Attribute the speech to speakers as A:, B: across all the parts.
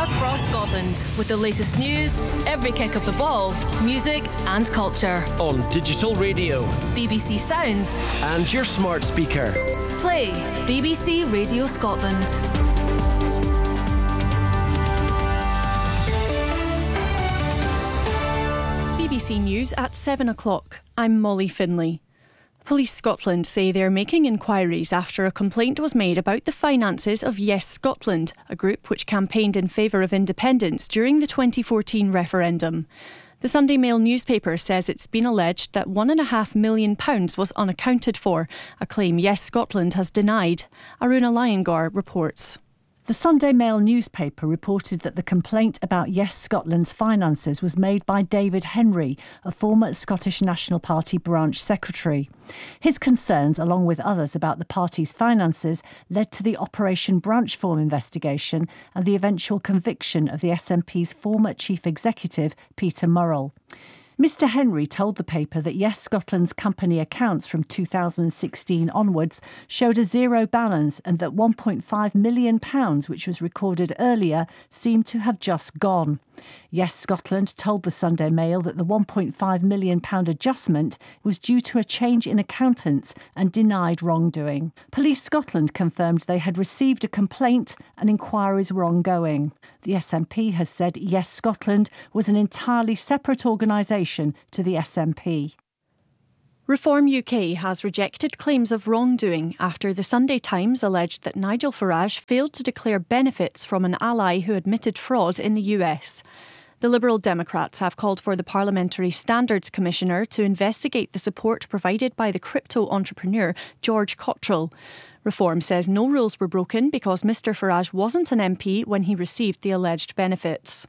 A: across Scotland with the latest news, every kick of the ball, music and culture.
B: On digital radio,
A: BBC Sounds,
B: and your smart speaker.
A: Play BBC Radio Scotland.
C: BBC News at 7 o'clock. I'm Molly Finlay. Police Scotland say they're making inquiries after a complaint was made about the finances of Yes Scotland, a group which campaigned in favour of independence during the 2014 referendum. The Sunday Mail newspaper says it's been alleged that £1.5 million was unaccounted for, a claim Yes Scotland has denied. Aruna Lyongor reports.
D: The Sunday Mail newspaper reported that the complaint about Yes Scotland's finances was made by David Henry, a former Scottish National Party branch secretary. His concerns, along with others about the party's finances, led to the Operation Branchform investigation and the eventual conviction of the SNP's former chief executive, Peter Murrell. Mr Henry told the paper that Yes Scotland's company accounts from 2016 onwards showed a zero balance and that £1.5 million, which was recorded earlier, seemed to have just gone. Yes Scotland told the Sunday Mail that the £1.5 million adjustment was due to a change in accountants and denied wrongdoing. Police Scotland confirmed they had received a complaint and inquiries were ongoing. The SNP has said Yes Scotland was an entirely separate organisation to the SNP.
C: Reform UK has rejected claims of wrongdoing after the Sunday Times alleged that Nigel Farage failed to declare benefits from an ally who admitted fraud in the US. The Liberal Democrats have called for the Parliamentary Standards Commissioner to investigate the support provided by the crypto entrepreneur George Cottrell. Reform says no rules were broken because Mr Farage wasn't an MP when he received the alleged benefits.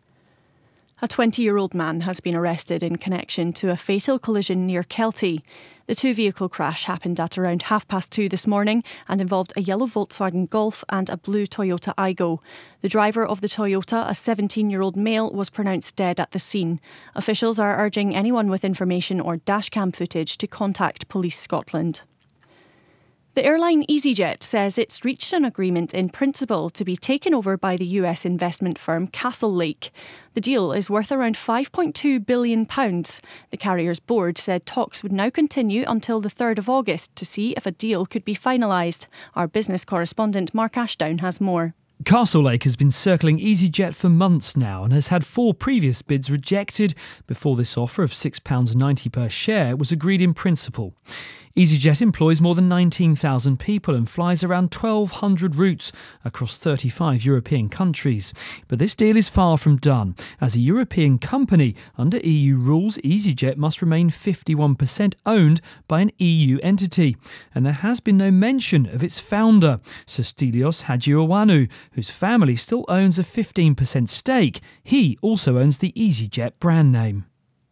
C: A 20-year-old man has been arrested in connection to a fatal collision near Kelty. The two-vehicle crash happened at around 2:30 this morning and involved a yellow Volkswagen Golf and a blue Toyota Aygo. The driver of the Toyota, a 17-year-old male, was pronounced dead at the scene. Officials are urging anyone with information or dashcam footage to contact Police Scotland. The airline EasyJet says it's reached an agreement in principle to be taken over by the US investment firm Castlelake. The deal is worth around £5.2 billion. The carrier's board said talks would now continue until the 3rd of August to see if a deal could be finalised. Our business correspondent Mark Ashdown has more.
E: Castlelake has been circling EasyJet for months now and has had 4 previous bids rejected before this offer of £6.90 per share was agreed in principle. EasyJet employs more than 19,000 people and flies around 1,200 routes across 35 European countries. But this deal is far from done. As a European company, under EU rules, EasyJet must remain 51% owned by an EU entity. And there has been no mention of its founder, Sir Stelios Hadjiowanu, whose family still owns a 15% stake. He also owns the EasyJet brand name.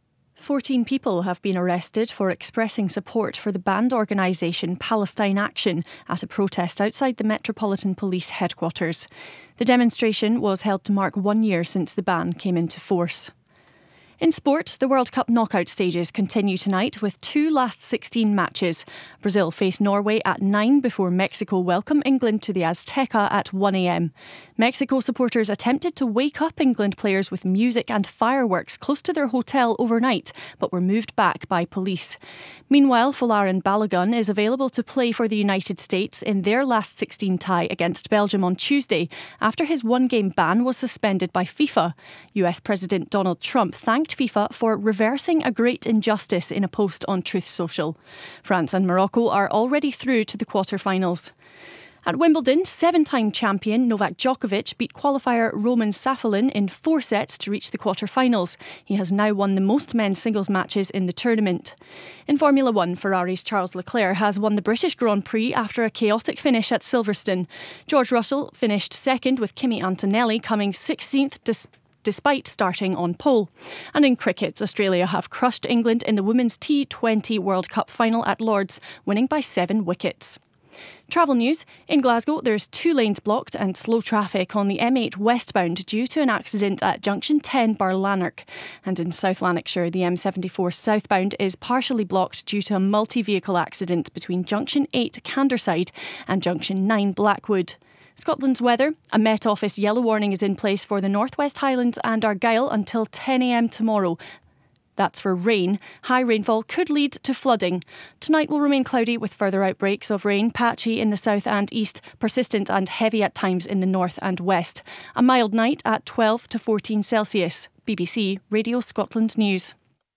C: 14 people have been arrested for expressing support for the banned organisation Palestine Action at a protest outside the Metropolitan Police headquarters. The demonstration was held to mark 1 year since the ban came into force. In sport, the World Cup knockout stages continue tonight with 2 last 16 matches. Brazil face Norway at 9 before Mexico welcome England to the Azteca at 1 a.m. Mexico supporters attempted to wake up England players with music and fireworks close to their hotel overnight, but were moved back by police. Meanwhile, Folarin Balogun is available to play for the United States in their last 16 tie against Belgium on Tuesday after his one-game ban was suspended by FIFA. US President Donald Trump thanked FIFA for reversing a great injustice in a post on Truth Social. France and Morocco are already through to the quarter-finals. At Wimbledon, 7-time champion Novak Djokovic beat qualifier Roman Safiullin in 4 sets to reach the quarter-finals. He has now won the most men's singles matches in the tournament. In Formula 1, Ferrari's Charles Leclerc has won the British Grand Prix after a chaotic finish at Silverstone. George Russell finished second with Kimi Antonelli coming 16th despite starting on pole. And in cricket, Australia have crushed England in the Women's T20 World Cup final at Lord's, winning by 7 wickets. Travel news. In Glasgow, there's 2 lanes blocked and slow traffic on the M8 westbound due to an accident at Junction 10 Barlanark. And in South Lanarkshire, the M74 southbound is partially blocked due to a multi-vehicle accident between Junction 8 Canderside and Junction 9 Blackwood. Scotland's weather. A Met Office yellow warning is in place for the North West Highlands and Argyll until 10 a.m. tomorrow. That's for rain. High rainfall could lead to flooding. Tonight will remain cloudy with further outbreaks of rain, patchy in the south and east, persistent and heavy at times in the north and west. A mild night at 12 to 14 Celsius. BBC Radio Scotland News.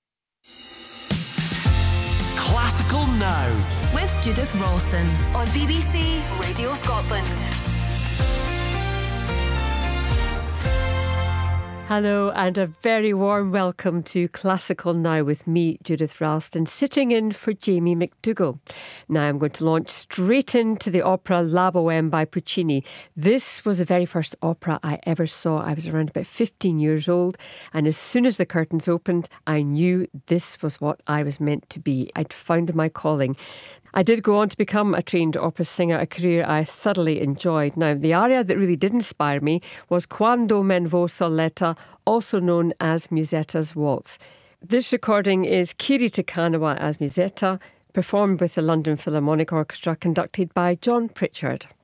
B: Classical Now
A: with Judith Ralston on BBC Radio Scotland.
F: Hello and a very warm welcome to Classical Now with me, Judith Ralston, sitting in for Jamie McDougall. Now I'm going to launch straight into the opera La Bohème by Puccini. This was the very first opera I ever saw. I was around about 15 years old, and as soon as the curtains opened, I knew this was what I was meant to be. I'd found my calling. I did go on to become a trained opera singer, a career I thoroughly enjoyed. Now, the aria that really did inspire me was Quando men vo solletta, also known as Musetta's Waltz. This recording is Kiri Te Kanawa as Musetta, performed with the London Philharmonic Orchestra, conducted by John Pritchard.